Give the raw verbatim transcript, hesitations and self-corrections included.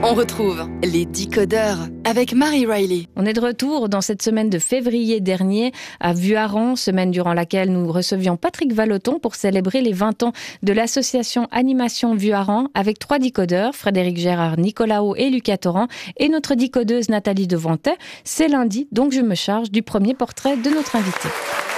On retrouve les Décodeurs avec Marie Riley. On est de retour dans cette semaine de février dernier à Vuarran, semaine durant laquelle nous recevions Patrick Vallotton pour célébrer les vingt ans de l'association Animation Vuarran avec trois décodeurs, Frédéric Gérard, Nicolao et Lucas Torrent, et notre décodeuse Nathalie Devantet. C'est lundi, donc je me charge du premier portrait de notre invité.